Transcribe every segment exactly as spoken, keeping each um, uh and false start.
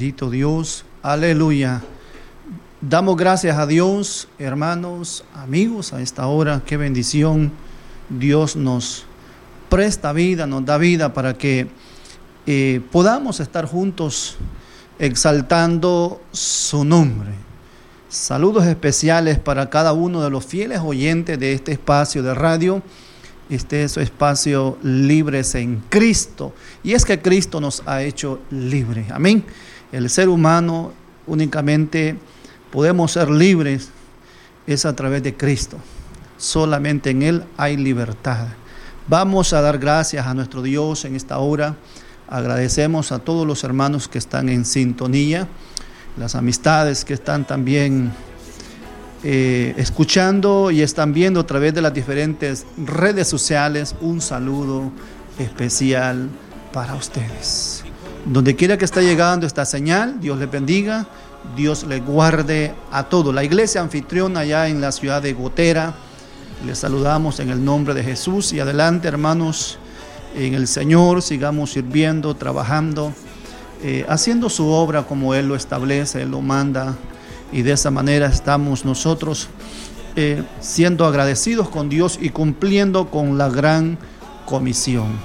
Bendito Dios, aleluya. Damos gracias a Dios, hermanos, amigos, a esta hora. Qué bendición. Dios nos presta vida, nos da vida para que eh, podamos estar juntos exaltando su nombre. Saludos especiales para cada uno de los fieles oyentes de este espacio de radio. Este es su espacio Libres en Cristo. Y es que Cristo nos ha hecho libres. Amén. El ser humano únicamente podemos ser libres es a través de Cristo. Solamente en Él hay libertad. Vamos a dar gracias a nuestro Dios en esta hora. Agradecemos a todos los hermanos que están en sintonía, las amistades que están también eh, escuchando y están viendo a través de las diferentes redes sociales. Un saludo especial para ustedes. Donde quiera que esté llegando esta señal, Dios les bendiga, Dios les guarde a todos. La iglesia anfitriona allá en la ciudad de Gotera, les saludamos en el nombre de Jesús y adelante, hermanos, en el Señor, sigamos sirviendo, trabajando, eh, haciendo su obra como Él lo establece, Él lo manda, y de esa manera estamos nosotros eh, siendo agradecidos con Dios y cumpliendo con la gran comisión.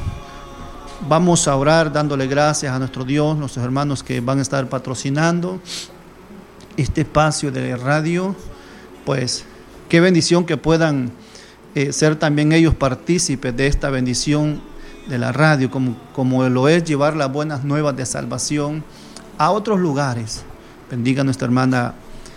Vamos a orar dándole gracias a nuestro Dios, nuestros hermanos que van a estar patrocinando este espacio de radio. Pues qué bendición que puedan eh, ser también ellos partícipes de esta bendición de la radio, como, como lo es llevar las buenas nuevas de salvación a otros lugares. Bendiga a nuestra hermana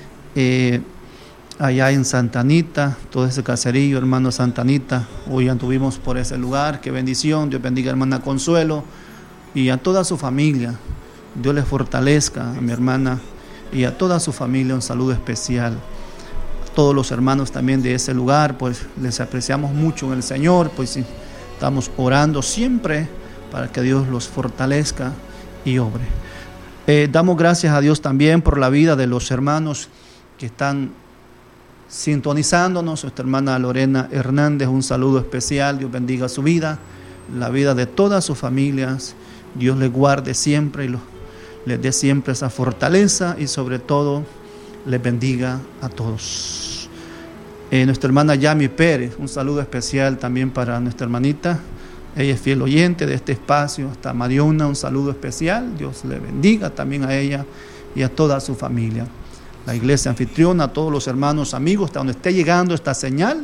eh, allá en Santa Anita, todo ese caserío, hermano Santa Anita. Hoy anduvimos por ese lugar, qué bendición. Dios bendiga a hermana Consuelo y a toda su familia. Dios les fortalezca a mi hermana y a toda su familia. Un saludo especial. A todos los hermanos también de ese lugar, pues les apreciamos mucho en el Señor, pues estamos orando siempre para que Dios los fortalezca y obre. Eh, damos gracias a Dios también por la vida de los hermanos que están sintonizándonos. Nuestra hermana Lorena Hernández, un saludo especial. Dios bendiga su vida, la vida de todas sus familias. Dios les guarde siempre y los, les dé siempre esa fortaleza y sobre todo les bendiga a todos. Eh, nuestra hermana Yami Pérez, un saludo especial también para nuestra hermanita. Ella es fiel oyente de este espacio. Hasta Mariona, un saludo especial. Dios le bendiga también a ella y a toda su familia. La iglesia anfitriona, a todos los hermanos, amigos, hasta donde esté llegando esta señal,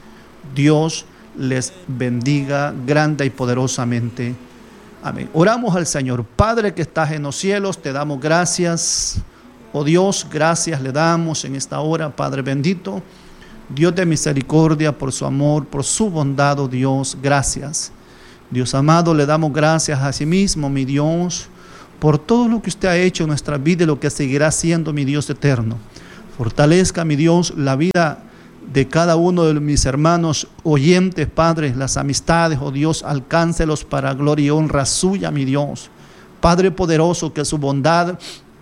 Dios les bendiga grande y poderosamente. Amén. Oramos al Señor. Padre que estás en los cielos, te damos gracias. Oh Dios, gracias le damos en esta hora, Padre bendito. Dios de misericordia, por su amor, por su bondad, oh Dios, gracias. Dios amado, le damos gracias a sí mismo, mi Dios, por todo lo que usted ha hecho en nuestra vida y lo que seguirá haciendo, mi Dios eterno. Fortalezca, mi Dios, la vida de cada uno de mis hermanos oyentes, Padre, las amistades, oh Dios, alcáncelos para gloria y honra suya, mi Dios. Padre poderoso, que su bondad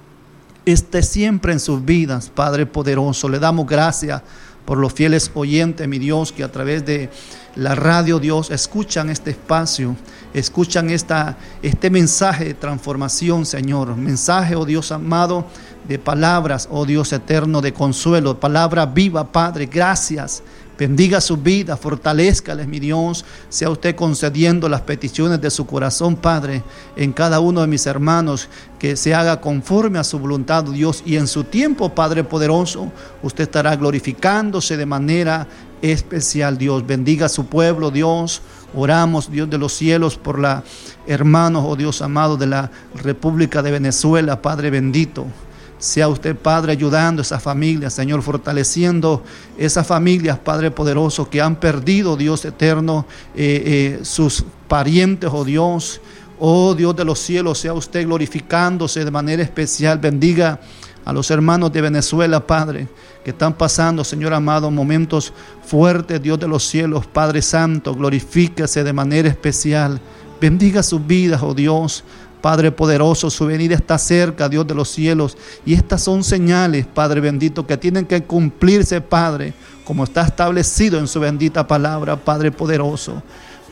esté siempre en sus vidas, Padre poderoso. Le damos gracias por los fieles oyentes, mi Dios, que a través de la radio, Dios, escuchan este espacio, escuchan esta, este mensaje de transformación, Señor. Mensaje, oh Dios amado, de palabras, oh Dios eterno, de consuelo, palabra viva, Padre, gracias. Bendiga su vida, fortalezcales, mi Dios. Sea usted concediendo las peticiones de su corazón, Padre, en cada uno de mis hermanos, que se haga conforme a su voluntad, Dios. Y en su tiempo, Padre poderoso, usted estará glorificándose de manera especial, Dios. Bendiga a su pueblo, Dios. Oramos, Dios de los cielos, por la hermanos, oh Dios amado, de la República de Venezuela, Padre bendito. Sea usted, Padre, ayudando a esas familias, Señor, fortaleciendo esas familias, Padre poderoso, que han perdido, Dios eterno, eh, eh, sus parientes, oh Dios. Oh Dios de los cielos, sea usted glorificándose de manera especial. Bendiga a los hermanos de Venezuela, Padre, que están pasando, Señor amado, momentos fuertes, Dios de los cielos, Padre santo, glorifíquese de manera especial. Bendiga sus vidas, oh Dios. Padre poderoso, su venida está cerca, Dios de los cielos, y estas son señales, Padre bendito, que tienen que cumplirse, Padre, como está establecido en su bendita palabra, Padre poderoso.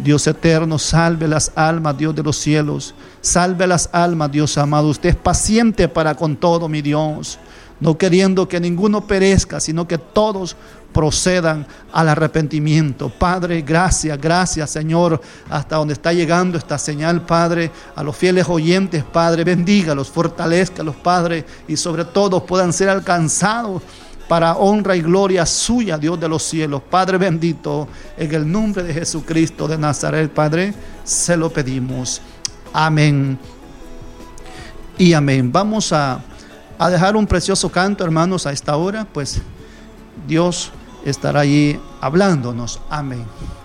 Dios eterno, salve las almas, Dios de los cielos. Salve las almas, Dios amado. Usted es paciente para con todo, mi Dios. No queriendo que ninguno perezca, sino que todos procedan al arrepentimiento. Padre, gracias, gracias, Señor, hasta donde está llegando esta señal, Padre, a los fieles oyentes, Padre, bendígalos, fortalezcalos, Padre, y sobre todo puedan ser alcanzados para honra y gloria suya, Dios de los cielos. Padre bendito, en el nombre de Jesucristo de Nazaret, Padre, se lo pedimos. Amén y amén. Vamos a, a dejar un precioso canto, hermanos, a esta hora, pues Dios estará allí hablándonos. Amén.